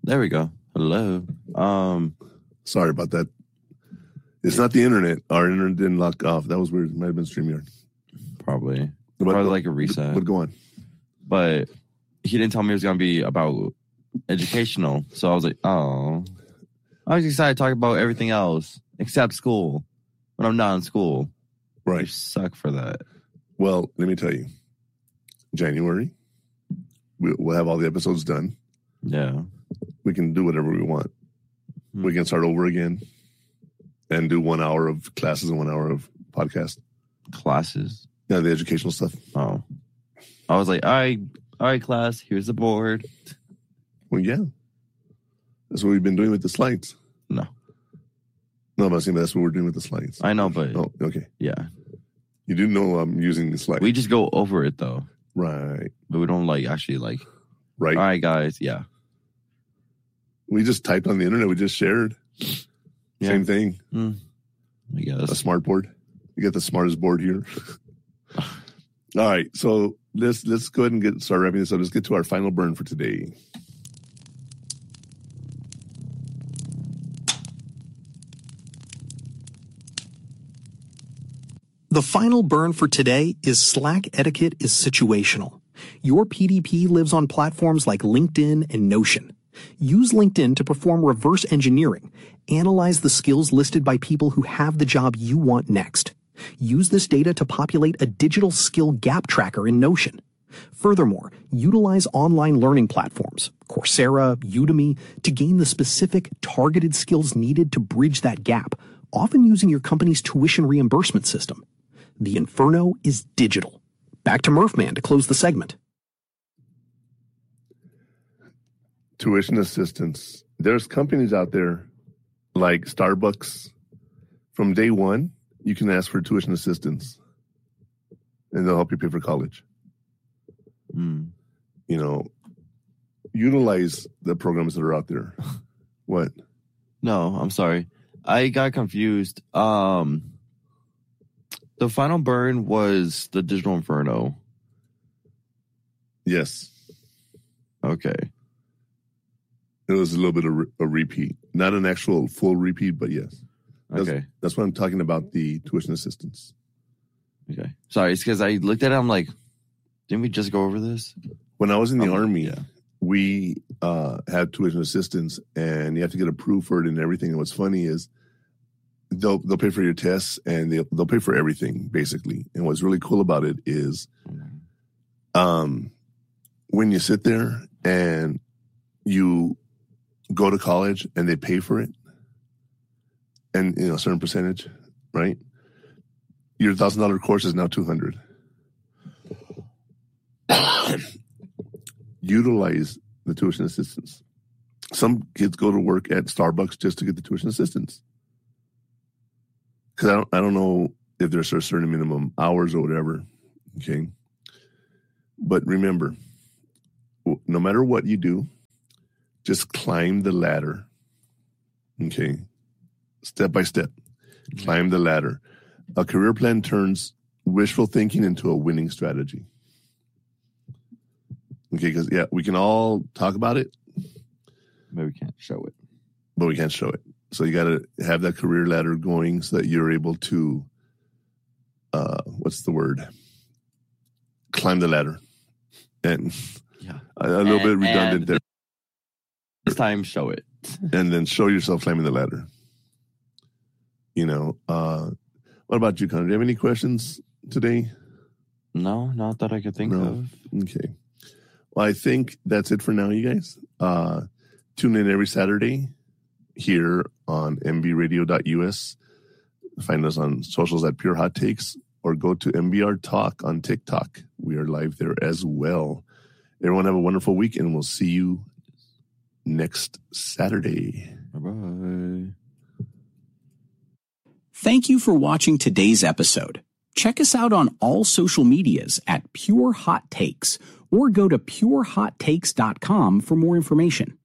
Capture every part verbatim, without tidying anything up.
There we go. Hello. Um, Sorry about that. It's not the internet. Our internet didn't lock off. That was weird. It might have been StreamYard. Probably. But, Probably like a reset. But go on. But he didn't tell me it was going to be about educational. So I was like, oh. I was excited to talk about everything else except school. When I'm not in school. Right. You suck for that. Well, let me tell you. January, we'll have all the episodes done. Yeah. We can do whatever we want. Mm-hmm. We can start over again and do one hour of classes and one hour of podcast. Classes? Yeah, the educational stuff. Oh. I was like, all right, all right, class, here's the board. Well, yeah. That's what we've been doing with the slides. No. No, I'm not saying that's what we're doing with the slides. I know, but... Oh, okay. Yeah. You do know I'm using the slides. We just go over it, though. Right. But we don't, like, actually, like... Right. All right, guys, yeah. We just typed on the internet. We just shared. Yeah. Same thing. Mm, I guess. A smart board. You got the smartest board here. All right. So let's let's go ahead and get start wrapping this up. Let's get to our final burn for today. The final burn for today is Slack etiquette is situational. Your P D P lives on platforms like LinkedIn and Notion. Use LinkedIn to perform reverse engineering. Analyze the skills listed by people who have the job you want next. Use this data to populate a digital skill gap tracker in Notion. Furthermore, utilize online learning platforms, Coursera, Udemy, to gain the specific, targeted skills needed to bridge that gap, often using your company's tuition reimbursement system. The Inferno is digital. Back to Murphman to close the segment. Tuition assistance. There's companies out there like Starbucks. From day one, you can ask for tuition assistance, and they'll help you pay for college. Mm. You know, utilize the programs that are out there. What? No, I'm sorry. I got confused. Um, the final burn was the Digital Inferno. Yes. Okay. It was a little bit of a repeat. Not an actual full repeat, but yes. That's, okay. That's what I'm talking about, the tuition assistance. Okay. Sorry, it's because I looked at it, I'm like, didn't we just go over this? When I was in the um, Army, yeah. we uh, had tuition assistance, and you have to get approved for it and everything. And what's funny is they'll they'll pay for your tests, and they'll, they'll pay for everything, basically. And what's really cool about it is um, when you sit there and you go to college and they pay for it, and you know a certain percentage, right? Your thousand dollar course is now two hundred. Utilize the tuition assistance. Some kids go to work at Starbucks just to get the tuition assistance. Because I don't, I don't know if there's a certain minimum hours or whatever. Okay, but remember, no matter what you do, just climb the ladder. Okay. Step by step. Climb the ladder. A career plan turns wishful thinking into a winning strategy. Okay, because, yeah, we can all talk about it. But we can't show it. But we can't show it. So you got to have that career ladder going so that you're able to, uh, what's the word? Climb the ladder. And yeah. a, a little and, bit redundant there. This time, show it. And then show yourself climbing the ladder. You know, uh, what about you, Connor? Do you have any questions today? No, not that I could think no. of. Okay. Well, I think that's it for now, you guys. Uh, tune in every Saturday here on m b radio dot u s. Find us on socials at Pure Hot Takes, or go to M B R Talk on TikTok. We are live there as well. Everyone have a wonderful week, and we'll see you next Saturday. Bye-bye. Thank you for watching today's episode. Check us out on all social medias at Pure Hot Takes, or go to pure hot takes dot com for more information.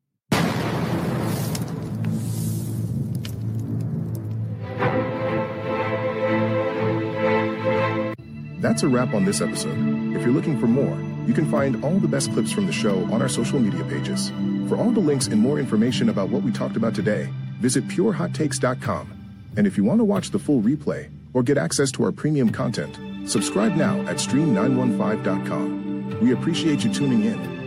That's a wrap on this episode. If you're looking for more, You can find all the best clips from the show on our social media pages. For all the links and more information about what we talked about today, visit pure hot takes dot com. And if you want to watch the full replay or get access to our premium content, subscribe now at stream nine one five dot com. We appreciate you tuning in.